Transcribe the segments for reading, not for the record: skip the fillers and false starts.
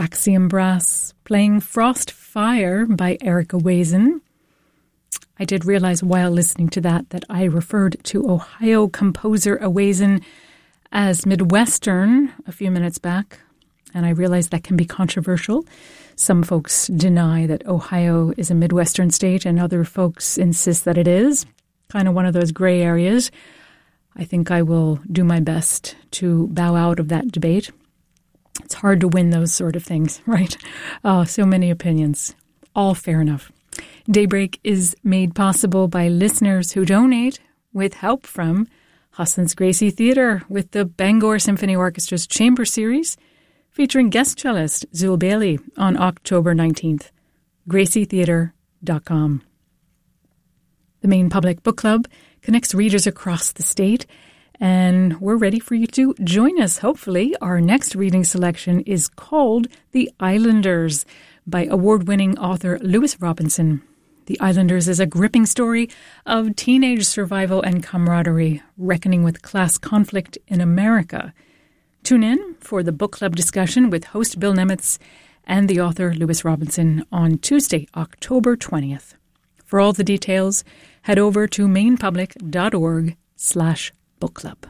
Axiom Brass playing Frost Fire by Erica Wazen. I did realize while listening to that I referred to Ohio composer Wazen as Midwestern a few minutes back, and I realize that can be controversial. Some folks deny that Ohio is a Midwestern state, and other folks insist that it is. Kind of one of those gray areas. I think I will do my best to bow out of that debate. It's hard to win those sort of things, right? So many opinions. All fair enough. Daybreak is made possible by listeners who donate with help from Hudson's Gracie Theatre with the Bangor Symphony Orchestra's Chamber Series featuring guest cellist Zul Bailey on October 19th. gracietheatre.com. The Maine Public Book Club connects readers across the state, and we're ready for you to join us. Hopefully, our next reading selection is called The Islanders by award-winning author Lewis Robinson. The Islanders is a gripping story of teenage survival and camaraderie, reckoning with class conflict in America. Tune in for the book club discussion with host Bill Nemitz and the author Lewis Robinson on Tuesday, October 20th. For all the details, head over to mainepublic.org/book club.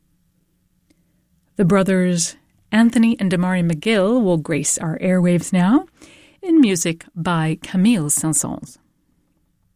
The brothers Anthony and Damari McGill will grace our airwaves now in music by Camille Saint-Saëns.